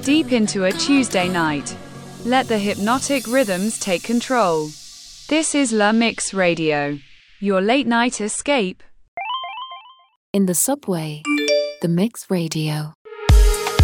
deep into a Tuesday night. Let the hypnotic rhythms take control. This is La Mix Radio, your late night escape. In the subway, The Mix Radio.